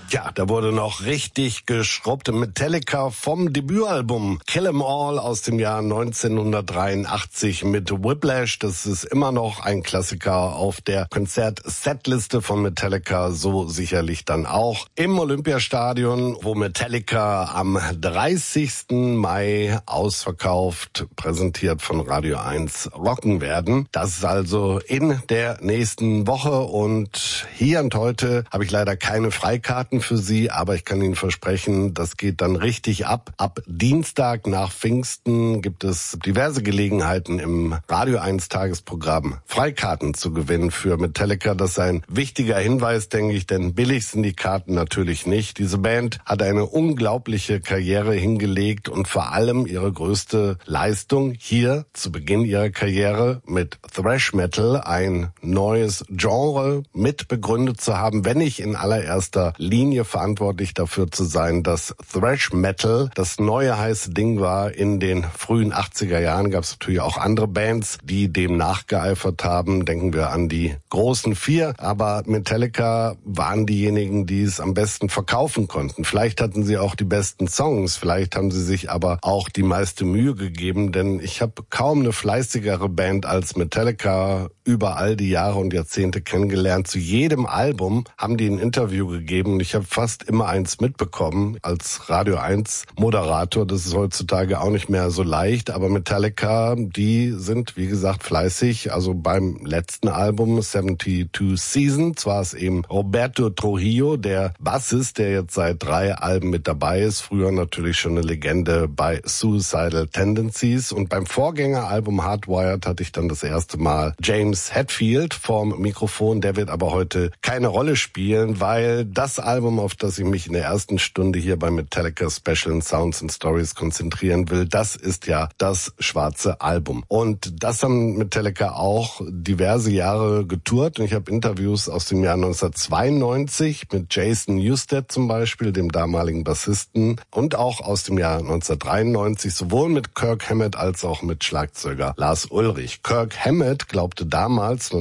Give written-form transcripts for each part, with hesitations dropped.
Ja, da wurde noch richtig geschrubbt. Metallica vom Debütalbum Kill 'Em All aus dem Jahr 1983 mit Whiplash. Das ist immer noch ein Klassiker auf der Konzert-Setliste von Metallica, so sicherlich dann auch im Olympiastadion, wo Metallica am 30. Mai ausverkauft, präsentiert von Radio 1, rocken werden. Das ist also in der nächsten Woche und hier und heute habe ich leider keine Freikarten für Sie, aber ich kann Ihnen versprechen, das geht dann richtig ab. Ab Dienstag nach Pfingsten gibt es diverse Gelegenheiten im Radio 1 Tagesprogramm Freikarten zu gewinnen für Metallica. Das ist ein wichtiger Hinweis, denke ich, denn billig sind die Karten natürlich nicht. Diese Band hat eine unglaubliche Karriere hingelegt und vor allem ihre größte Leistung hier zu Beginn ihrer Karriere mit Thrash Metal, ein neues Genre mit begründet zu haben, wenn nicht in allererster Linie verantwortlich dafür zu sein, dass Thrash Metal das neue heiße Ding war. In den frühen 80er Jahren gab es natürlich auch andere Bands, die dem nachgeeifert haben. Denken wir an die großen vier. Aber Metallica waren diejenigen, die es am besten verkaufen konnten. Vielleicht hatten sie auch die besten Songs, vielleicht haben sie sich aber auch die meiste Mühe gegeben, denn ich habe kaum eine fleißigere Band als Metallica über all die Jahre und Jahrzehnte kennengelernt. Zu jedem Album haben die ein Interview gegeben und ich habe fast immer eins mitbekommen als Radio 1 Moderator. Das ist heutzutage auch nicht mehr so leicht, aber Metallica, die sind wie gesagt fleißig. Also beim letzten Album 72 Seasons war es eben Roberto Trujillo, der Bassist, der jetzt seit 3 Alben mit dabei ist. Früher natürlich schon eine Legende bei Suicidal Tendencies. Und beim Vorgängeralbum Hardwired hatte ich dann das erste Mal James Hetfield vorm Mikrofon. Der wird aber heute keine Rolle spielen, weil das Album, auf das ich mich in der ersten Stunde hier bei Metallica Special Sounds and Stories konzentrieren will, das ist ja das schwarze Album. Und das haben Metallica auch diverse Jahre getourt. Und ich habe Interviews aus dem Jahr 1992 mit Jason Newsted zum Beispiel, dem damaligen Bassisten, und auch aus dem Jahr 1993, sowohl mit Kirk Hammett als auch mit Schlagzeuger Lars Ulrich. Kirk Hammett glaubte damals,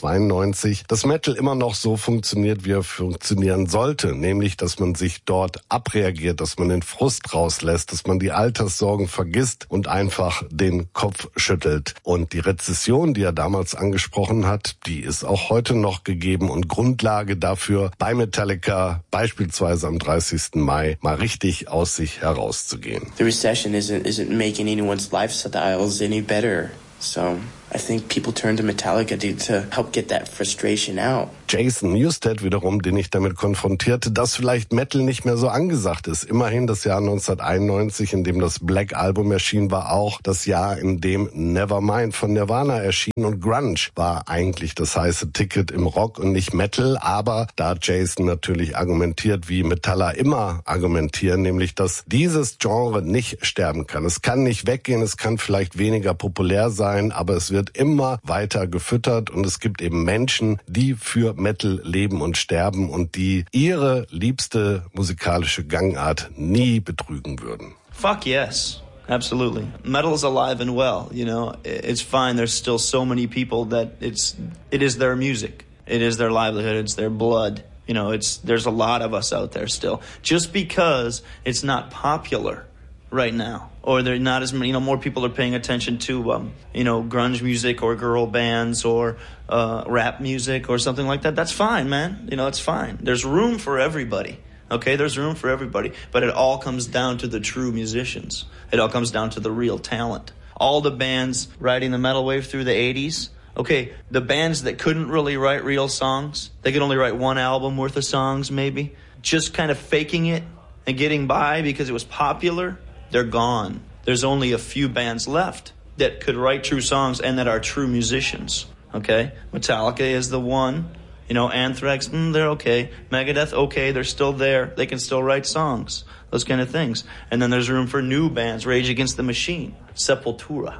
1992, dass Metal immer noch so funktioniert, wie er funktionieren sollte, nämlich, dass man sich dort abreagiert, dass man den Frust rauslässt, dass man die Alterssorgen vergisst und einfach den Kopf schüttelt. Und die Rezession, die er damals angesprochen hat, die ist auch heute noch gegeben und Grundlage dafür, bei Metallica beispielsweise am 30. Mai mal richtig aus sich herauszugehen. The recession isn't making anyone's lifestyles any better. So I think people turn to Metallica to help get that frustration out. Jason Newsted wiederum, den ich damit konfrontierte, dass vielleicht Metal nicht mehr so angesagt ist. Immerhin das Jahr 1991, in dem das Black Album erschien, war auch das Jahr, in dem Nevermind von Nirvana erschien, und Grunge war eigentlich das heiße Ticket im Rock und nicht Metal. Aber da hat Jason natürlich argumentiert, wie Metaller immer argumentieren, nämlich, dass dieses Genre nicht sterben kann. Es kann nicht weggehen, es kann vielleicht weniger populär sein, aber es wird immer weiter gefüttert und es gibt eben Menschen, die für Metal leben und sterben und die ihre liebste musikalische Gangart nie betrügen würden. Fuck yes. Absolutely. Metal is alive and well, you know. It's fine. There's still so many people that it is their music. It is their livelihood. It's their blood. You know, there's a lot of us out there still. Just because it's not popular right now, or they're not as many, you know, more people are paying attention to, you know, grunge music or girl bands or rap music or something like that. That's fine, man. You know, it's fine. There's room for everybody. Okay, there's room for everybody. But it all comes down to the true musicians. It all comes down to the real talent. All the bands riding the metal wave through the 80s, okay, the bands that couldn't really write real songs, they could only write one album worth of songs maybe, just kind of faking it and getting by because it was popular, they're gone. There's only a few bands left that could write true songs and that are true musicians, okay? Metallica is the one. You know, Anthrax, they're okay. Megadeth, okay, they're still there. They can still write songs, those kind of things. And then there's room for new bands, Rage Against the Machine, Sepultura.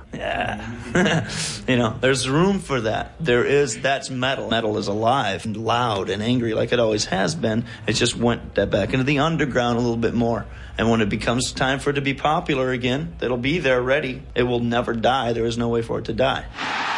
Yeah. You know, there's room for that. That's metal. Metal is alive and loud and angry like it always has been. It just went back into the underground a little bit more. And when it becomes time for it to be popular again, it'll be there ready. It will never die. There is no way for it to die.